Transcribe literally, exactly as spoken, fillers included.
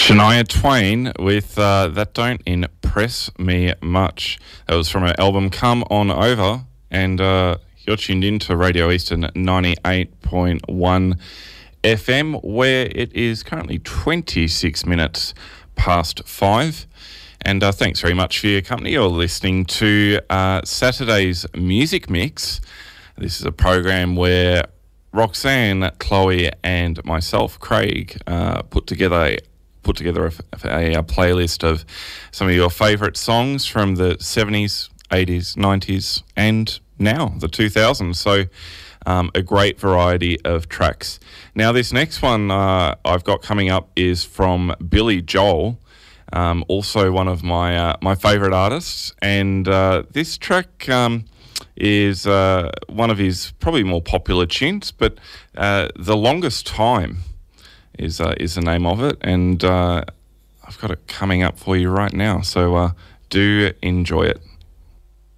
Shania Twain with uh, That Don't Impress Me Much. That was from her album Come On Over, and uh, you're tuned in to Radio Eastern ninety-eight point one F M, where it is currently twenty-six minutes past five. And uh, thanks very much for your company. You're listening to uh, Saturday's Music Mix. This is a program where Roxanne, Chloe and myself, Craig, uh, put together put together a, a, a playlist of some of your favourite songs from the seventies, eighties, nineties and now the two thousands. So um, a great variety of tracks. Now this next one uh, I've got coming up is from Billy Joel, um, also one of my uh, my favourite artists, and uh, this track um, is uh, one of his probably more popular tunes, but uh, The Longest Time is uh, is the name of it, and uh, I've got it coming up for you right now, so uh, do enjoy it.